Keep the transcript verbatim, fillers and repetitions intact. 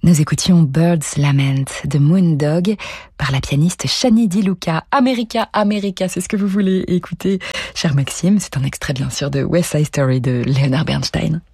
Nous écoutions Bird's Lament de Moondog par la pianiste Shani Di Luca. America, America, c'est ce que vous voulez écouter, cher Maxime. C'est un extrait bien sûr de West Side Story de Leonard Bernstein.